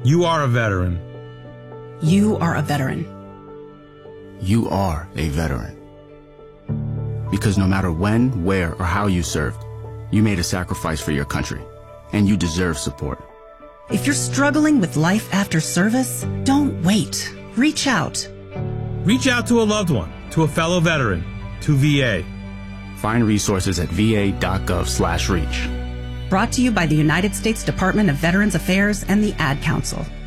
You are a veteran. You are a veteran. You are a veteran. Because no matter when, where, or how you served, you made a sacrifice for your country, and you deserve support. If you're struggling with life after service, don't wait. Reach out. Reach out to a loved one, to a fellow veteran, to VA. Find resources at va.gov/reach. Brought to you by the United States Department of Veterans Affairs and the Ad Council.